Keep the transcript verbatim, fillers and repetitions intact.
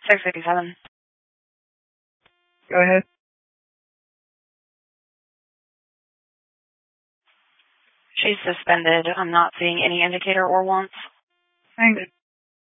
six fifty-seven. Go ahead. She's suspended. I'm not seeing any indicator or wants. Hang